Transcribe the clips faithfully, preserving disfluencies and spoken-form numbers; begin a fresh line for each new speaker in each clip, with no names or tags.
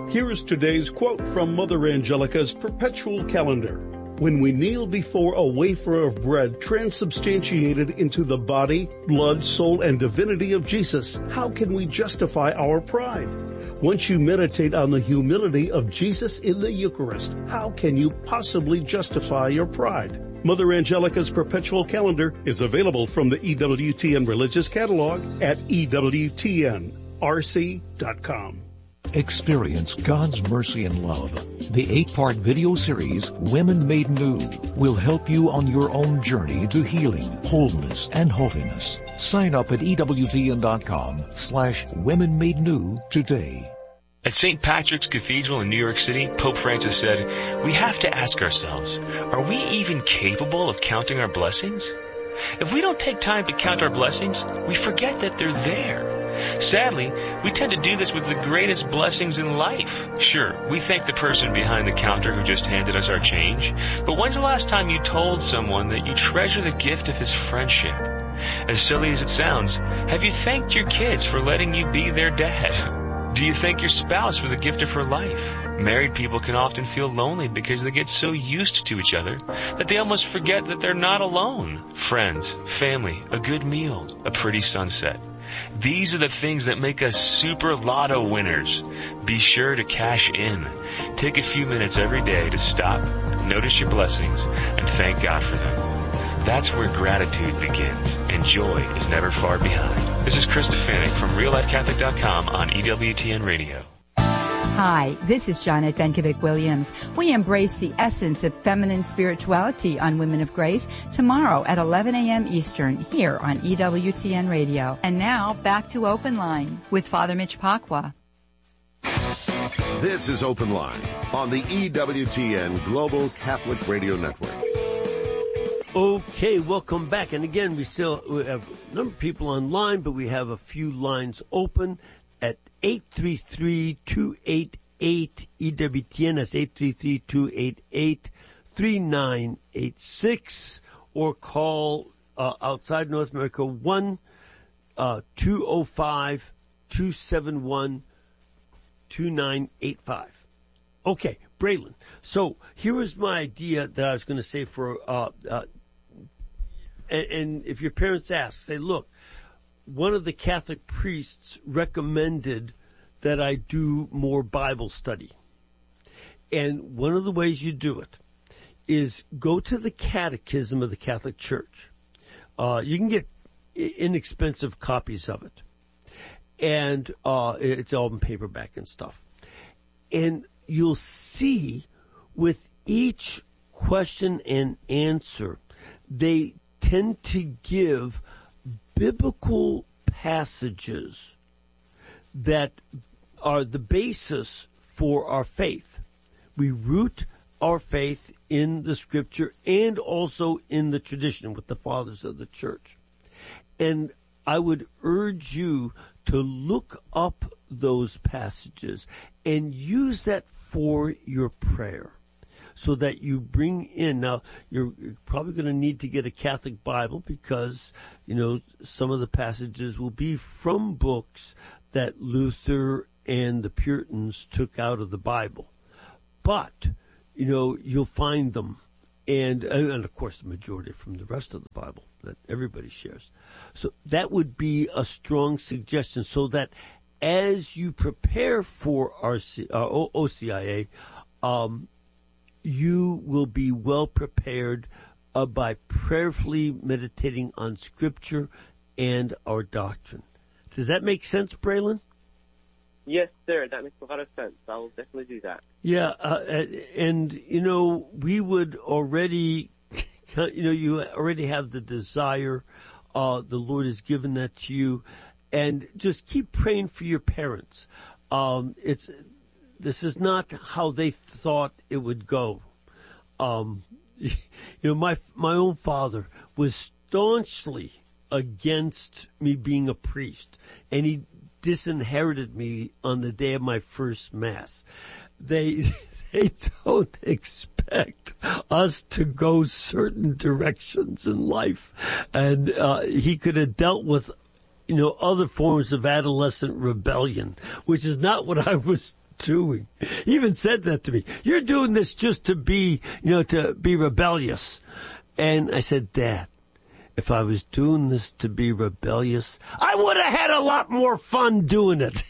Here is today's quote from Mother Angelica's Perpetual Calendar. When we kneel before a wafer of bread transubstantiated into the body, blood, soul, and divinity of Jesus, how can we justify our pride? Once you meditate on the humility of Jesus in the Eucharist, how can you possibly justify your pride? Mother Angelica's Perpetual Calendar is available from the E W T N Religious Catalog at E W T N R C dot com.
Experience God's mercy and love. The eight-part video series, Women Made New, will help you on your own journey to healing, wholeness, and holiness. Sign up at E W T N dot com slash Women Made New today.
At Saint Patrick's Cathedral in New York City, Pope Francis said, "We have to ask ourselves, are we even capable of counting our blessings? If we don't take time to count our blessings, we forget that they're there. Sadly, we tend to do this with the greatest blessings in life. Sure, we thank the person behind the counter who just handed us our change, but when's the last time you told someone that you treasure the gift of his friendship? As silly as it sounds, have you thanked your kids for letting you be their dad? Do you thank your spouse for the gift of her life? Married people can often feel lonely because they get so used to each other that they almost forget that they're not alone. Friends, family, a good meal, a pretty sunset. These are the things that make us super lotto winners. Be sure to cash in. Take a few minutes every day to stop, notice your blessings, and thank God for them. That's where gratitude begins, and joy is never far behind. This is Chris Stefanik from Real Life Catholic dot com on E W T N Radio.
Hi, this is Janet Benkovic-Williams. We embrace the essence of feminine spirituality on Women of Grace tomorrow at eleven a.m. Eastern here on E W T N Radio. And now, back to Open Line with Father Mitch Pacwa.
This is Open Line on the E W T N Global Catholic Radio Network.
Okay, welcome back. And again, we still we have a number of people online, but we have a few lines open at eight three three, two eight eight E W T N. That's eight three three, two eight eight, three nine eight six. Or call uh, outside North America one two oh five, two seven one, two nine eight five. Okay, Braylon. So here was my idea that I was going to say for, uh, uh, and, and if your parents ask, say, look, one of the Catholic priests recommended that I do more Bible study. And one of the ways you do it is go to the Catechism of the Catholic Church. Uh, you can get inexpensive copies of it. And uh, it's all in paperback and stuff. And you'll see with each question and answer, they tend to give biblical passages that are the basis for our faith. We root our faith in the Scripture and also in the tradition with the fathers of the Church. And I would urge you to look up those passages and use that for your prayer, so that you bring in, now you're probably going to need to get a Catholic Bible because, you know, some of the passages will be from books that Luther and the Puritans took out of the Bible. But, you know, you'll find them, and, and of course the majority from the rest of the Bible that everybody shares. So that would be a strong suggestion, so that as you prepare for our uh, O C I A, um, you will be well prepared uh, by prayerfully meditating on Scripture and our doctrine. Does that make sense, Braylon?
Yes, sir. That makes a lot of sense. I'll definitely do that.
Yeah, uh, and, you know, we would already, you know, you already have the desire. Uh, the Lord has given that to you. And just keep praying for your parents. Um, it's... This is not how they thought it would go. Um, you know, my my own father was staunchly against me being a priest, and he disinherited me on the day of my first Mass. They they don't expect us to go certain directions in life, and uh, he could have dealt with, you know, other forms of adolescent rebellion, which is not what I was doing? He even said that to me. You're doing this just to be, you know, to be rebellious. And I said, Dad, if I was doing this to be rebellious, I would have had a lot more fun doing it.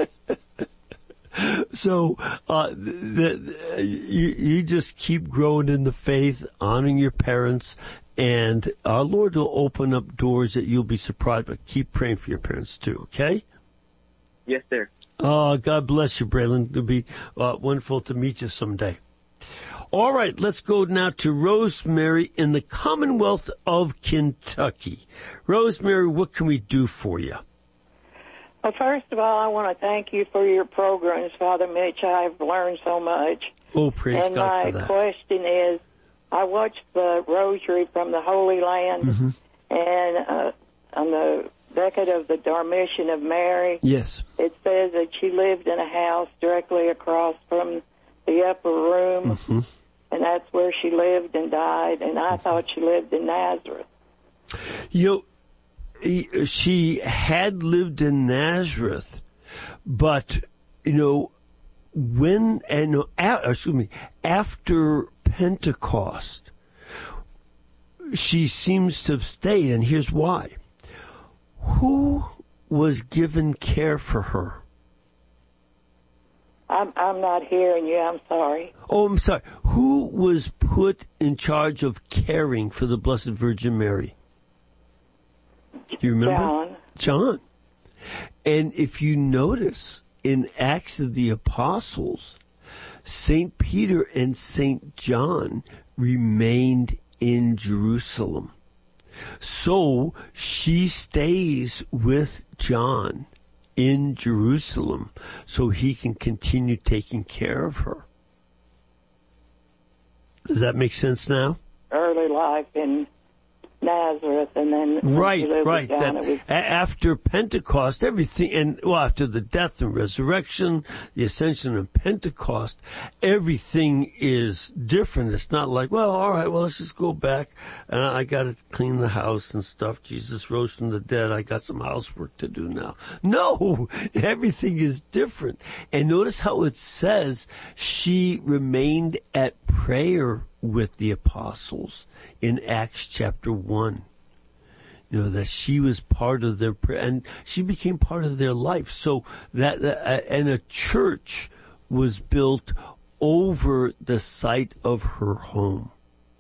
So uh, the, the, you, you just keep growing in the faith, honoring your parents, and our Lord will open up doors that you'll be surprised. But keep praying for your parents too, okay?
Yes, sir.
Oh, God bless you, Braylon. It'll be uh, wonderful to meet you someday. All right, let's go now to Rosemary in the Commonwealth of Kentucky. Rosemary, what can we do for you?
Well, first of all, I want to thank you for your programs, Father Mitch. I've learned so much.
Oh, praise
and
God for
my
that.
question is, I watched the Rosary from the Holy Land,
Mm-hmm.
and uh, on the Becket of the Dormition of Mary,
Yes.
it says that she lived in a house directly across from the upper room,
Mm-hmm.
and that's where she lived and died, and I thought she lived in Nazareth.
You know, she had lived in Nazareth, but, you know, when, and excuse me, after Pentecost, she seems to have stayed, and here's why. Who was given care for her?
I'm, I'm not hearing you. I'm sorry.
Oh, I'm sorry. Who was put in charge of caring for the Blessed Virgin Mary? Do you remember?
John.
John. And if you notice in Acts of the Apostles, Saint Peter and Saint John remained in Jerusalem. So she stays with John in Jerusalem so he can continue taking care of her. Does that make sense now?
Early life in Nazareth, and then
Right, right.
John,
That,
was,
a- after Pentecost, everything, and well, after the death and resurrection, the ascension of Pentecost, everything is different. It's not like, well, all right, well, let's just go back, and I got to clean the house and stuff. Jesus rose from the dead. I got some housework to do now. No, everything is different. And notice how it says she remained at prayer with the apostles in Acts chapter one. You know, that she was part of their prayer, and she became part of their life. So that, uh, and a church was built over the site of her home.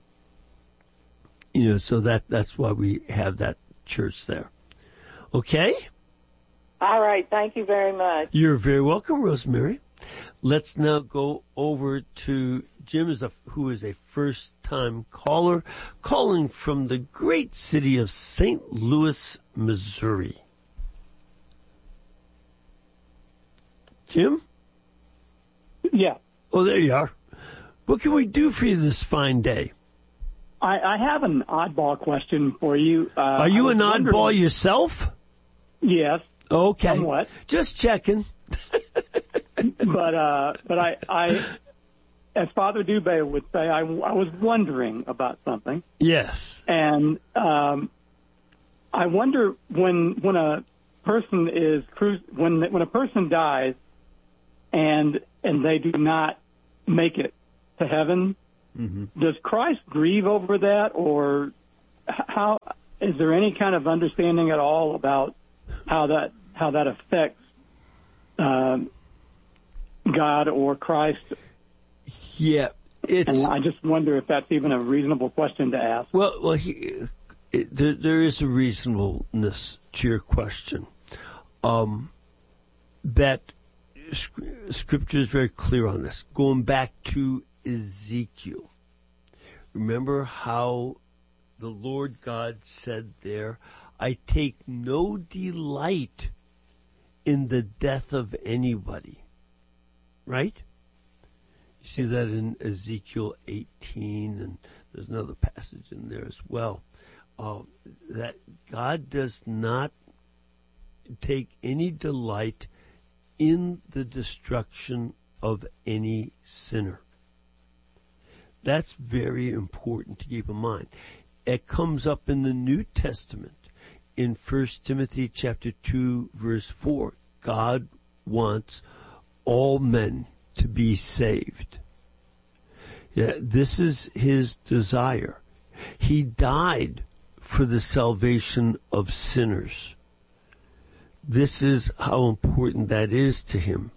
You know, so that, that's why we have that church there. Okay?
all right. Thank you very much.
You're very welcome, Rosemary. Let's now go over to Jim, is a, who is a first-time caller, calling from the great city of Saint Louis, Missouri. Jim?
Yeah.
Oh, there you are. What can we do for you this fine day?
I, I have an oddball question for you. Uh,
Are you
I
an
was
oddball
wondering-
yourself?
Yes.
Okay.
Somewhat.
Just checking.
But uh, but I, I, as Father Dubé would say, I, I was wondering about something,
Yes.
and um, I wonder when when a person is cru- when when a person dies, and and they do not make it to heaven,
Mm-hmm.
does Christ grieve over that, or how is there any kind of understanding at all about how that how that affects um, God or Christ?
Yeah. It's,
And I just wonder if that's even a reasonable question to ask.
well, well, he, it, there, there is a reasonableness to your question. Um, that sc- Scripture is very clear on this. Going back to Ezekiel, remember how the Lord God said there, I take no delight in the death of anybody. Right? You see that in Ezekiel eighteen, and there's another passage in there as well. Uh, that God does not take any delight in the destruction of any sinner. That's very important to keep in mind. It comes up in the New Testament in First Timothy chapter two, verse four. God wants all men to be saved. Yeah, this is his desire. He died for the salvation of sinners. This is how important that is to him.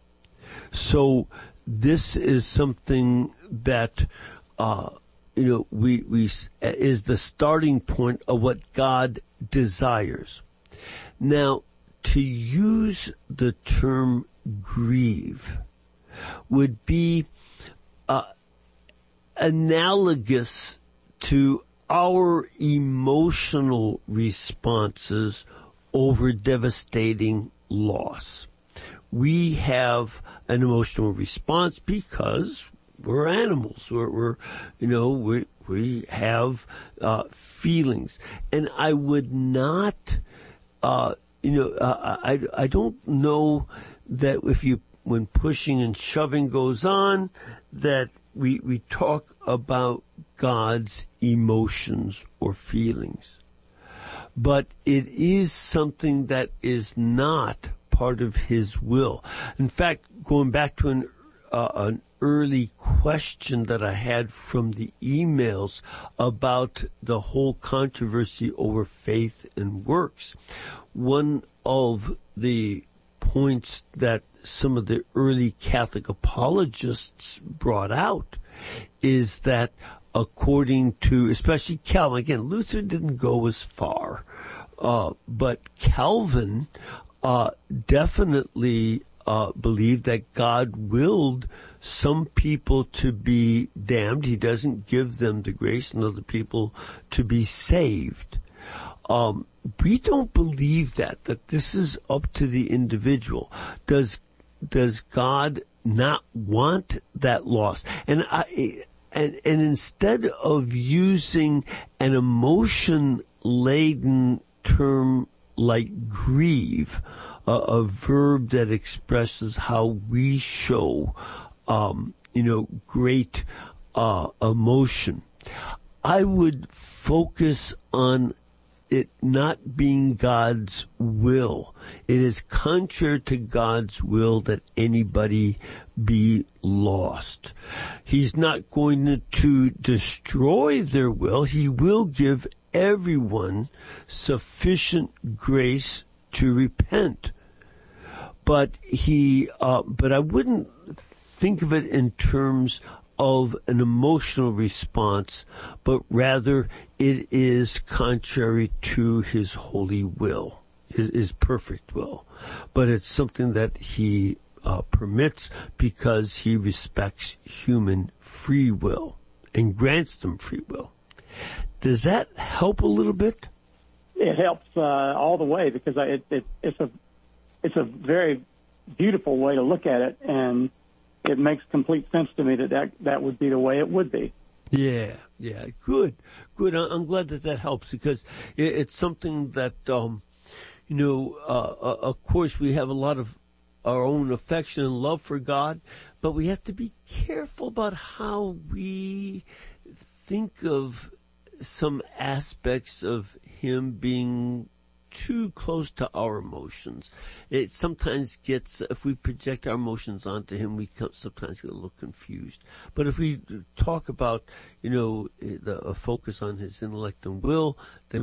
So this is something that, uh, you know, we, we, is the starting point of what God desires. Now, to use the term grieve would be, uh, analogous to our emotional responses over devastating loss. We have an emotional response because we're animals. We're, we're you know, we we have uh, feelings, and I would not, uh, you know, uh, I I don't know that if you when pushing and shoving goes on that we we talk about God's emotions or feelings. But it is something that is not part of his will. In fact, going back to an, uh, an early question that I had from the emails about the whole controversy over faith and works, one of the points that some of the early Catholic apologists brought out is that according to, especially Calvin, again, Luther didn't go as far, uh, but Calvin, uh, definitely, uh, believed that God willed some people to be damned. He doesn't give them the grace and other people to be saved. Um, we don't believe that, that this is up to the individual. Does, does God not want that loss? And I, And, and instead of using an emotion-laden term like grieve, uh, a verb that expresses how we show, um, you know, great uh, emotion, I would focus on it not being God's will. It is contrary to God's will that anybody be lost. He's not going to destroy their will. He will give everyone sufficient grace to repent. But he, uh, but I wouldn't think of it in terms of an emotional response, but rather it is contrary to his holy will, his, his perfect will. But it's something that he uh, permits because he respects human free will and grants them free will. Does that help a little bit?
It helps uh, all the way because I, it, it, it's a it's a very beautiful way to look at it, and it makes complete sense to me that, that that would be the way it would be.
Yeah, yeah, good, good. I'm glad that that helps because it's something that, um, you know, uh, of course we have a lot of our own affection and love for God, but we have to be careful about how we think of some aspects of Him being too close to our emotions. It sometimes gets, if we project our emotions onto Him, we sometimes get a little confused. But if we talk about, you know, the, a focus on His intellect and will, then